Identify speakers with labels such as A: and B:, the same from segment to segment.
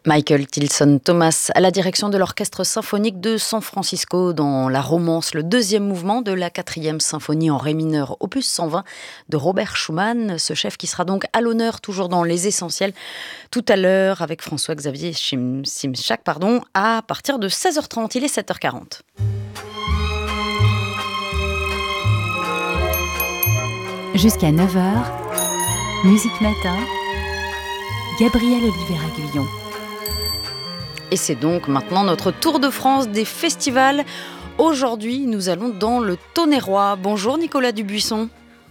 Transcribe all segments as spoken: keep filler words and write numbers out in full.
A: Michael Tilson Thomas à la direction de l'Orchestre symphonique de San Francisco dans la romance, le deuxième mouvement de la quatrième symphonie en ré mineur, opus cent vingt de Robert Schumann, ce chef qui sera donc à l'honneur toujours dans Les Essentiels tout à l'heure avec François-Xavier Chim- Simchak pardon, à partir de seize heures trente, il est sept heures quarante.
B: Jusqu'à neuf heures, Musique Matin, Gabriel Olivier-Aguillon.
A: Et c'est donc maintenant notre tour de France des festivals. Aujourd'hui, nous allons dans le Tonnerrois. Bonjour Nicolas Dubuisson.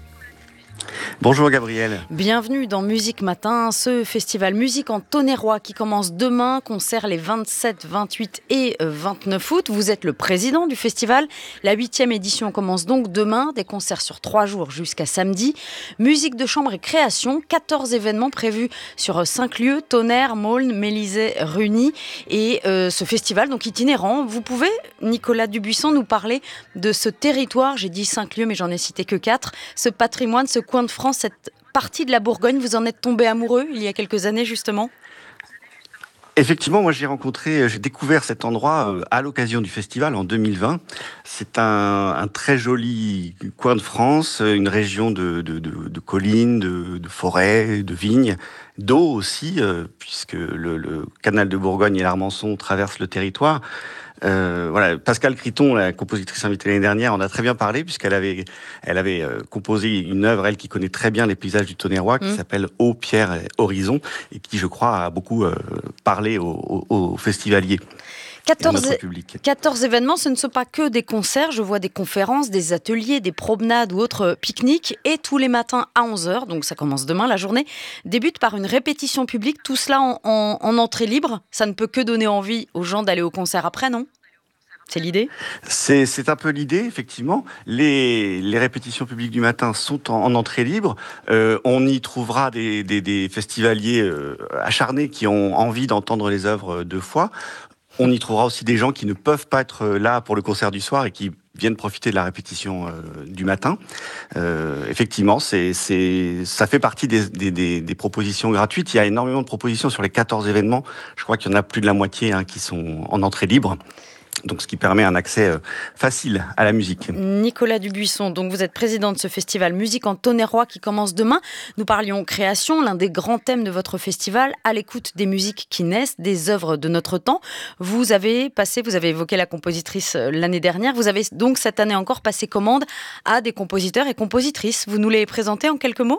C: Bonjour Gabriel.
A: Bienvenue dans Musique Matin, ce festival Musique en Tonnerrois qui commence demain, concert les vingt-sept, vingt-huit et vingt-neuf août. Vous êtes le président du festival. La huitième édition commence donc demain, des concerts sur trois jours jusqu'à samedi. Musique de chambre et création, quatorze événements prévus sur cinq lieux, Tonnerre, Maulne, Mélisée, Rugny. Et euh, ce festival donc itinérant, vous pouvez, Nicolas Dubuisson, nous parler de ce territoire, j'ai dit cinq lieux mais j'en ai cité que quatre, ce patrimoine, ce coin de France, cette partie de la Bourgogne, vous en êtes tombé amoureux il y a quelques années justement ?
C: Effectivement, moi j'ai rencontré, j'ai découvert cet endroit à l'occasion du festival en deux mille vingt. C'est un, un très joli coin de France, une région de, de, de, de collines, de, de forêts, de vignes, d'eau aussi, euh, puisque le, le canal de Bourgogne et l'Armançon traversent le territoire. Euh, voilà, Pascale Criton, la compositrice invitée l'année dernière, en a très bien parlé puisqu'elle avait, elle avait euh, composé une œuvre, elle qui connaît très bien les paysages du Tonnerrois, qui mmh. s'appelle Eau, Pierre et Horizon, et qui, je crois, a beaucoup euh, parlé aux, aux, aux festivaliers.
A: quatorze, quatorze événements, ce ne sont pas que des concerts, je vois des conférences, des ateliers, des promenades ou autres pique-niques, et tous les matins à onze heures, donc ça commence demain, la journée débute par une répétition publique, tout cela en, en, en entrée libre. Ça ne peut que donner envie aux gens d'aller au concert après, non ? C'est l'idée ?
C: c'est, c'est un peu l'idée, effectivement. Les, les répétitions publiques du matin sont en, en entrée libre. Euh, on y trouvera des, des, des festivaliers euh, acharnés qui ont envie d'entendre les œuvres deux fois. On y trouvera aussi des gens qui ne peuvent pas être là pour le concert du soir et qui viennent profiter de la répétition euh, du matin. Euh, effectivement, c'est, c'est, ça fait partie des, des, des, des propositions gratuites. Il y a énormément de propositions sur les quatorze événements. Je crois qu'il y en a plus de la moitié hein, qui sont en entrée libre. Donc, ce qui permet un accès euh, facile à la musique.
A: Nicolas Dubuisson, donc vous êtes président de ce festival Musique en Tonnerrois qui commence demain. Nous parlions création, l'un des grands thèmes de votre festival, à l'écoute des musiques qui naissent, des œuvres de notre temps. Vous avez passé, vous avez évoqué la compositrice l'année dernière, vous avez donc cette année encore passé commande à des compositeurs et compositrices. Vous nous les présentez en quelques mots ?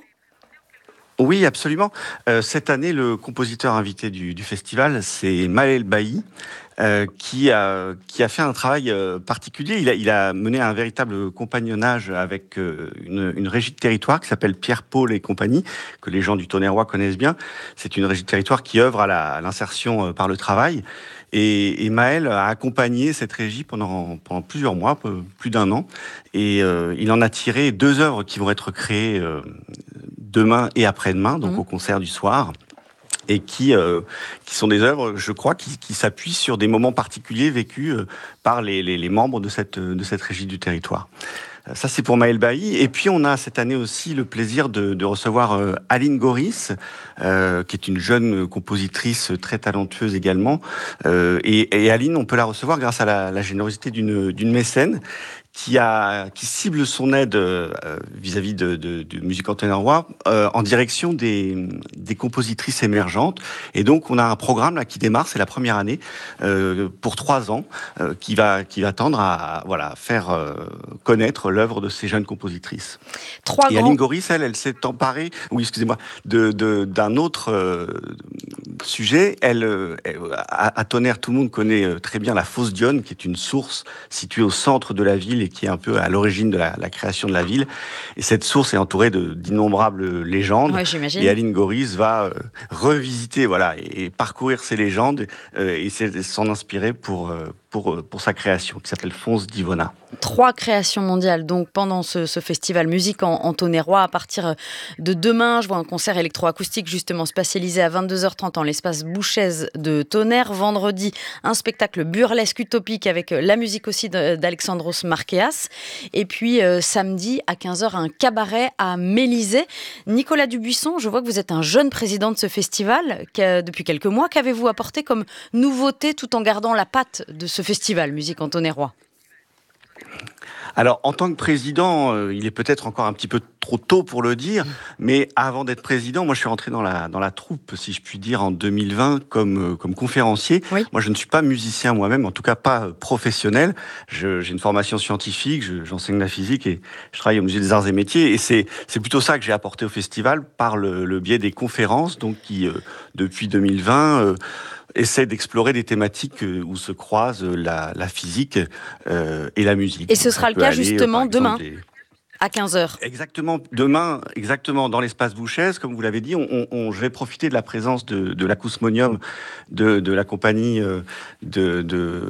C: Oui, absolument. Euh, cette année, le compositeur invité du, du festival, c'est Maël Bailly. Euh, qui a qui a fait un travail euh, particulier. Il a il a mené un véritable compagnonnage avec euh, une une régie de territoire qui s'appelle Pierre Paul et compagnie, que les gens du Tonnerrois connaissent bien. C'est une régie de territoire qui œuvre à, la, à l'insertion euh, par le travail. Et, et Maël a accompagné cette régie pendant pendant plusieurs mois, plus d'un an. Et euh, il en a tiré deux œuvres qui vont être créées euh, demain et après-demain, donc mmh. au concert du soir. Et qui euh, qui sont des œuvres, je crois, qui, qui s'appuient sur des moments particuliers vécus euh, par les, les, les membres de cette de cette régie du territoire. Euh, ça, c'est pour Maël Bailly. Et puis, on a cette année aussi le plaisir de, de recevoir euh, Aline Goris, euh, qui est une jeune compositrice très talentueuse également. Euh, et, et Aline, on peut la recevoir grâce à la, la générosité d'une d'une mécène qui a qui cible son aide euh, vis-à-vis de, de, de Musique en Tonnerrois euh, en direction des, des compositrices émergentes. Et donc on a un programme là qui démarre, c'est la première année euh, pour trois ans, euh, qui va qui va tendre à voilà faire euh, connaître l'œuvre de ces jeunes compositrices.
A: Trois
C: Et
A: grands...
C: Aline Goris, elle, elle s'est emparée, oui excusez-moi, de, de d'un autre euh, sujet. Elle, elle à, à Tonnerre, tout le monde connaît très bien la fosse d'Yonne, qui est une source située au centre de la ville et qui est un peu à l'origine de la, la création de la ville. Et cette source est entourée de, d'innombrables légendes.
A: Ouais, j'imagine.
C: Et Aline Goris va euh, revisiter, voilà, et, et parcourir ces légendes euh, et s'en inspirer pour euh, pour pour sa création qui s'appelle Fonce d'Ivona.
A: Trois créations mondiales donc pendant ce, ce festival Musique en, en Tonnerrois à partir de demain. Je vois un concert électroacoustique justement spatialisé à vingt-deux heures trente en l'espace Bouchez de Tonnerre. Vendredi, un spectacle burlesque utopique avec la musique aussi d'Alexandros Marqueas. Et puis euh, samedi à quinze heures, un cabaret à Mélisée. Nicolas Dubuisson, je vois que vous êtes un jeune président de ce festival depuis quelques mois. Qu'avez-vous apporté comme nouveauté tout en gardant la patte de ce festival Musique en Tonnerrois?
C: Alors, en tant que président, euh, il est peut-être encore un petit peu trop tôt pour le dire, mais avant d'être président, moi, je suis rentré dans la dans la troupe, si je puis dire, en deux mille vingt comme euh, comme conférencier.
A: Oui.
C: Moi, je ne suis pas musicien moi-même, en tout cas pas professionnel. Je, j'ai une formation scientifique, je, j'enseigne la physique et je travaille au Musée des Arts et Métiers. Et c'est c'est plutôt ça que j'ai apporté au festival par le, le biais des conférences, donc qui euh, depuis deux mille vingt. Euh, essaie d'explorer des thématiques où se croisent la, la physique euh, et la musique.
A: Et ce sera le cas aller, justement demain des... à quinze heures.
C: Exactement, demain, exactement dans l'espace Bouchez, comme vous l'avez dit, on, on, je vais profiter de la présence de, de l'acousmonium de, de la compagnie de, de,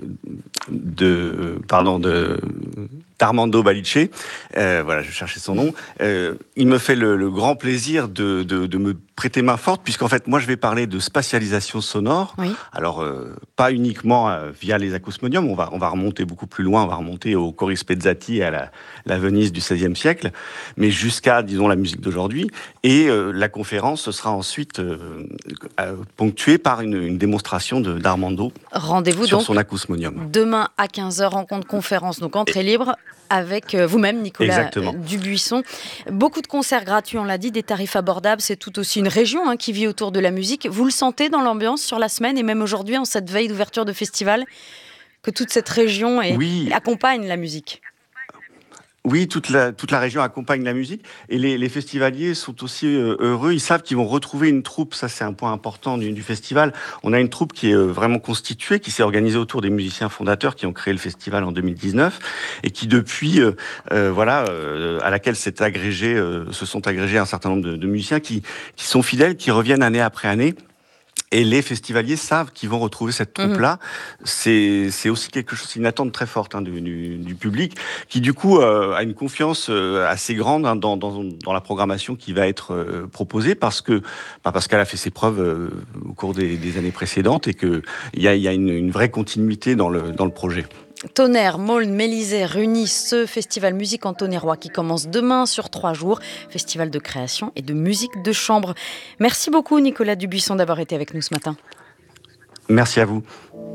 C: de pardon de d'Armando Balice. Euh, voilà, je cherchais son nom. Euh, il me fait le, le grand plaisir de, de, de me prêter main forte, puisqu'en fait, moi, je vais parler de spatialisation sonore.
A: Oui.
C: Alors, euh, pas uniquement euh, via les acousmoniums, on va, on va remonter beaucoup plus loin, on va remonter au Coris Pezzati et à la, la Venise du seizième siècle, mais jusqu'à, disons, la musique d'aujourd'hui. Et euh, la conférence sera ensuite euh, euh, ponctuée par une, une démonstration de, d'Armando.
A: Rendez-vous
C: sur
A: donc
C: son acousmonium.
A: Demain à quinze heures, rencontre conférence, donc entrée libre. Avec vous-même, Nicolas
C: Exactement.
A: Dubuisson. Beaucoup de concerts gratuits, on l'a dit, des tarifs abordables. C'est tout aussi une région hein, qui vit autour de la musique. Vous le sentez dans l'ambiance sur la semaine et même aujourd'hui, en cette veille d'ouverture de festival, que toute cette région est,
C: oui.
A: accompagne la musique?
C: Oui, toute la, toute la région accompagne la musique et les, les festivaliers sont aussi euh, heureux. Ils savent qu'ils vont retrouver une troupe. Ça, c'est un point important du, du festival. On a une troupe qui est euh, vraiment constituée, qui s'est organisée autour des musiciens fondateurs qui ont créé le festival en deux mille dix-neuf et qui, depuis, euh, euh, voilà, euh, à laquelle s'est agrégé, euh, se sont agrégés un certain nombre de, de musiciens qui, qui sont fidèles, qui reviennent année après année. Et les festivaliers savent qu'ils vont retrouver cette troupe-là. Mmh. C'est, c'est aussi quelque chose, c'est une attente très forte hein, du, du, du public, qui du coup euh, a une confiance euh, assez grande hein, dans, dans, dans la programmation qui va être euh, proposée, parce que bah, parce qu'elle a fait ses preuves euh, au cours des, des années précédentes et que il y a, y a une, une vraie continuité dans le dans le projet.
A: Tonnerre, Maulne, Mélisée réunissent ce festival Musique en Tonnerrois qui commence demain sur trois jours. Festival de création et de musique de chambre. Merci beaucoup Nicolas Dubuisson d'avoir été avec nous ce matin.
C: Merci à vous.